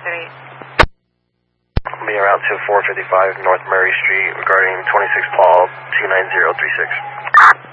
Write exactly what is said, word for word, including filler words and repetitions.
three. Being route to four fifty-five North Murray Street regarding twenty-six Paul two nine zero three six.